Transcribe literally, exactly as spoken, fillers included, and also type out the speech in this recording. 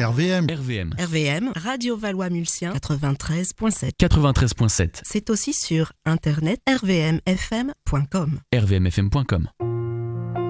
R V M. R V M. R V M, Radio Valois-Mulsien, quatre-vingt-treize point sept. quatre-vingt-treize point sept. C'est aussi sur internet r v m f m point com. r v m f m point com.